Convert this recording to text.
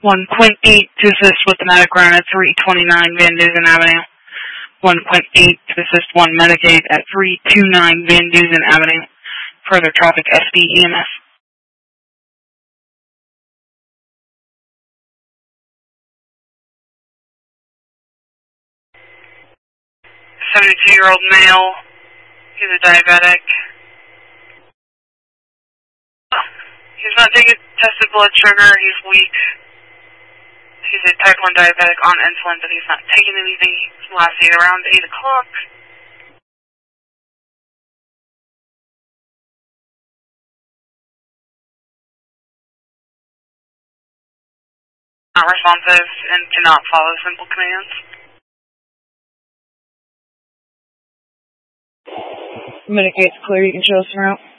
1.8 to assist with the medic run at 329 Van Dusen Avenue. 1.8 to assist 1 Medicaid at 329 Van Dusen Avenue. Further traffic SD EMS. 72-year-old male. He's a diabetic. He's not taking tested blood sugar. He's weak. He's a type 1 diabetic on insulin, but he's not taking anything. He's last seen around 8 o'clock. Not responsive and cannot follow simple commands. Medicaid's clear. You can show us around.